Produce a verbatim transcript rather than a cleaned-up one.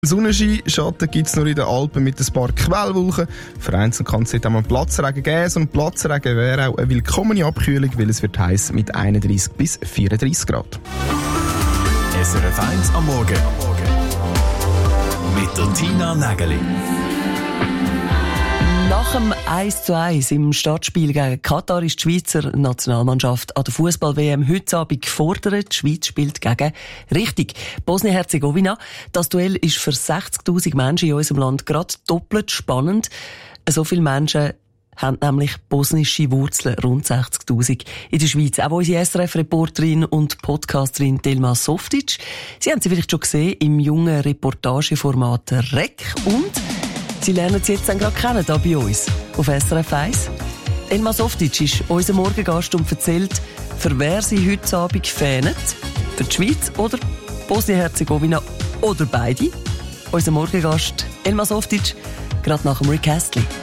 Sonnenschein, Schatten gibt es nur in den Alpen mit ein paar Quellwolken. Vereinzelt kann es dort auch mal Platzregen geben. So ein Platzregen wäre auch eine willkommene Abkühlung, weil es wird heiß mit einunddreissig bis vierunddreissig Grad. S R F eins am Morgen. Mit der Tina Nägeli. Nach dem eins zu eins im Stadtspiel gegen Katar ist die Schweizer Nationalmannschaft an der Fußball-W M heute Abend gefordert. Die Schweiz spielt gegen richtig Bosnien-Herzegowina. Das Duell ist für sechzigtausend Menschen in unserem Land gerade doppelt spannend. So viele Menschen haben nämlich bosnische Wurzeln, rund sechzigtausend in der Schweiz. Auch unsere S R F-Reporterin und Podcasterin Thelma Softic. Sie haben sie vielleicht schon gesehen im jungen Reportageformat R E C und Sie lernen sie jetzt dann gerade kennen, hier bei uns, auf S R F eins. Thelma Softic ist unser Morgengast und erzählt, für wer sie heute Abend fähnen. Für die Schweiz oder Bosnien-Herzegowina oder beide. Unser Morgengast, Thelma Softic, gerade nach dem Rick Astley.